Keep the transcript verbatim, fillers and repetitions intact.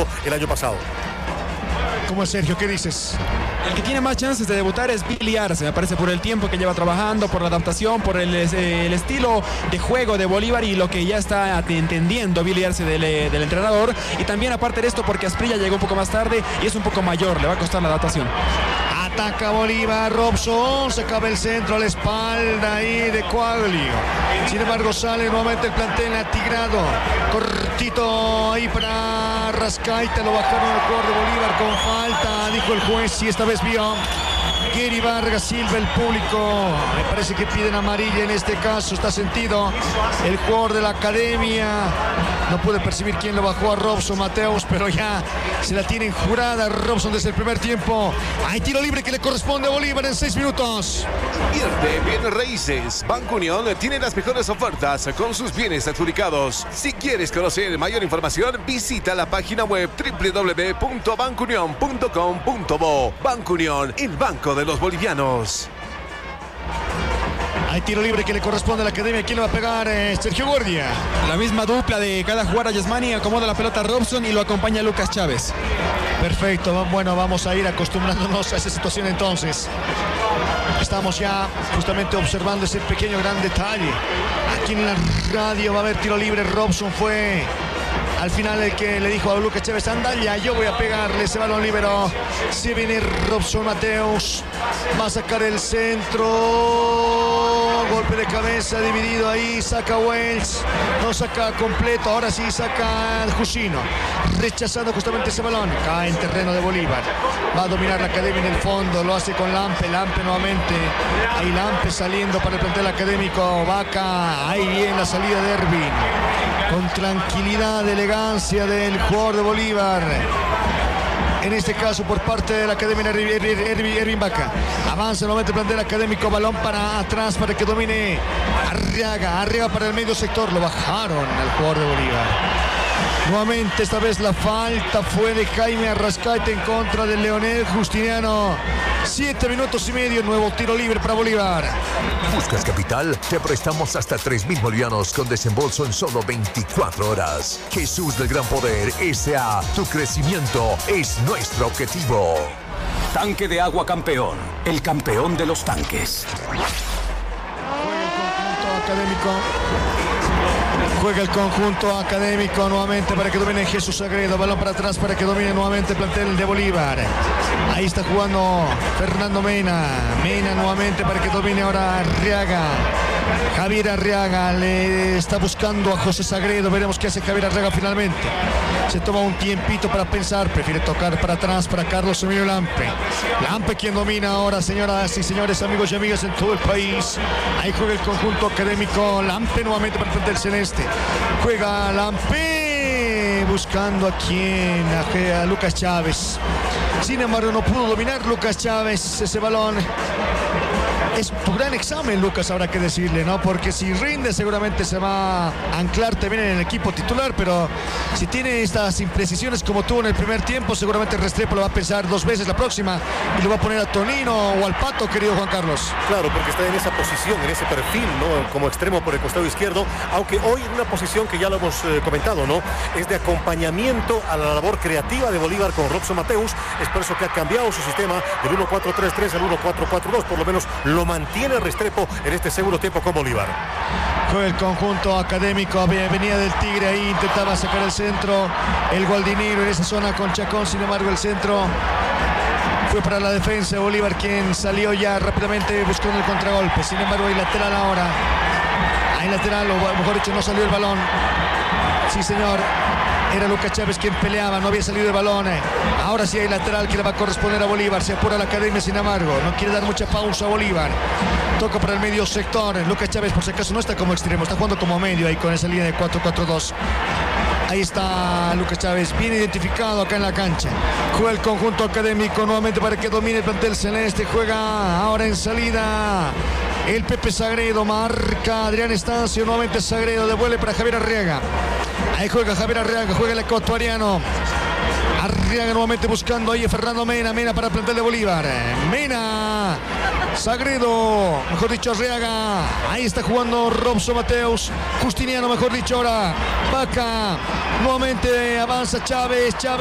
tuvo el año pasado. ¿Cómo es, Sergio? ¿Qué dices? El que tiene más chances de debutar es Billy Arce, me parece, por el tiempo que lleva trabajando, por la adaptación, por el, eh, el estilo de juego de Bolívar y lo que ya está entendiendo Billy Arce del, del entrenador. Y también, aparte de esto, porque Asprilla llegó un poco más tarde y es un poco mayor, le va a costar la adaptación. Ataca Bolívar, Robson, se acaba el centro a la espalda ahí de Coaglio. Sin embargo, sale nuevamente el plantel atigrado. Cortito ahí para Arrascaita, lo bajaron al jugador de Bolívar con falta, dijo el juez, y esta vez vio Gary Vargas Silva, el público. Me parece que piden amarilla en este caso, está sentido el jugador de la academia. No pude percibir quién lo bajó a Robson Mateus, pero ya se la tienen jurada Robson desde el primer tiempo. Hay tiro libre que le corresponde a Bolívar en seis minutos. Invierte en bienes raíces. Banco Unión tiene las mejores ofertas con sus bienes adjudicados. Si quieres conocer mayor información, visita la página web doble u doble u doble u punto banco unión punto com punto bo. Banco Unión, el banco de los bolivianos. Hay tiro libre que le corresponde a la academia. ¿Quién le va a pegar? Eh, Sergio Guardia. La misma dupla de cada jugada. Yasmani acomoda la pelota a Robson y lo acompaña Lucas Chávez. Perfecto, bueno, vamos a ir acostumbrándonos a esa situación entonces. Estamos ya justamente observando ese pequeño gran detalle. Aquí en la radio va a haber tiro libre. Robson fue al final el que le dijo a Lucas Chávez, anda ya, yo voy a pegarle ese balón libero. Se viene Robson Mateus, va a sacar el centro, golpe de cabeza dividido ahí, saca Wells, no saca completo, ahora sí saca Jusino, rechazando justamente ese balón, cae en terreno de Bolívar, va a dominar la academia en el fondo, lo hace con Lampe, Lampe nuevamente, ahí Lampe saliendo para el plantel académico, Vaca, ahí viene la salida de Ervin, con tranquilidad, elegancia del jugador de Bolívar. En este caso por parte de la academia Ervin Vaca. Avanza nuevamente el plantel académico, balón para atrás para que domine Arriaga. Arriaga para el medio sector, lo bajaron al jugador de Bolívar. Nuevamente esta vez la falta fue de Jaime Arrascaita en contra de Leonel Justiniano. Siete minutos y medio, nuevo tiro libre para Bolívar. ¿Buscas capital? Te prestamos hasta tres mil bolivianos con desembolso en solo veinticuatro horas. Jesús del Gran Poder S A Tu crecimiento es nuestro objetivo. Tanque de agua campeón, el campeón de los tanques. Juega el conjunto académico. Juega el conjunto académico nuevamente para que domine Jesús Sagredo. Balón para atrás para que domine nuevamente el plantel de Bolívar. Ahí está jugando Fernando Mena. Mena nuevamente para que domine ahora Arriaga. Javier Arriaga le está buscando a José Sagredo. Veremos qué hace Javier Arriaga finalmente. Se toma un tiempito para pensar. Prefiere tocar para atrás para Carlos Emilio Lampe. Lampe quien domina ahora, señoras y señores, amigos y amigas en todo el país. Ahí juega el conjunto académico. Lampe nuevamente para el plantel celeste. Juega Lampe buscando a quien, a, a Lucas Chávez. Sin embargo no pudo dominar Lucas Chávez ese balón. Es tu gran examen, Lucas, habrá que decirle, ¿no? Porque si rinde seguramente se va a anclar también en el equipo titular, pero si tiene estas imprecisiones como tuvo en el primer tiempo, seguramente Restrepo lo va a pensar dos veces la próxima y lo va a poner a Tonino o al Pato, querido Juan Carlos. Claro, porque está en esa posición, en ese perfil, ¿no? Como extremo por el costado izquierdo, aunque hoy en una posición que ya lo hemos eh, comentado, ¿no? Es de acompañamiento a la labor creativa de Bolívar con Robson Mateus. Es por eso que ha cambiado su sistema del uno cuatro tres tres al uno cuatro cuatro dos, por lo menos lo mantiene Restrepo en este segundo tiempo con Bolívar. Fue el conjunto académico, venía del Tigre ahí, intentaba sacar el centro, el Gualdinero en esa zona con Chacón, sin embargo el centro fue para la defensa de Bolívar, quien salió ya rápidamente buscando el contragolpe. Sin embargo hay lateral ahora, hay lateral, o mejor dicho no salió el balón. Sí señor, era Lucas Chávez quien peleaba, no había salido el balón. Ahora sí hay lateral que le va a corresponder a Bolívar. Se apura la academia, sin embargo, no quiere dar mucha pausa a Bolívar. Toca para el medio sector. Lucas Chávez, por si acaso, no está como extremo, está jugando como medio ahí con esa línea de cuatro cuatro dos. Ahí está Lucas Chávez, bien identificado acá en la cancha. Juega el conjunto académico nuevamente para que domine el plantel celeste. Juega ahora en salida el Pepe Sagredo, marca Adrián Estacio, nuevamente Sagredo, devuelve para Javier Arriaga. Ahí juega Javier Arriaga, juega el ecuatoriano. Arriaga nuevamente buscando ahí a Fernando Mena, Mena para el plantel de Bolívar. Mena, Sagredo, mejor dicho Arriaga. Ahí está jugando Robson Mateus, Justiniano, mejor dicho ahora Vaca. Nuevamente avanza Chávez, Chávez.